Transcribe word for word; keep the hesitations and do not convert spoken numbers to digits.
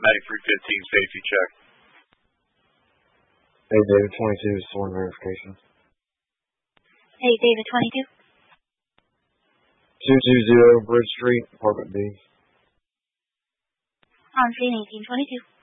ninety-three fifteen safety check. Hey, David twenty-two, sworn verification. Hey, David twenty-two. two two zero Bridge Street, Apartment B. On scene eighteen twenty-two.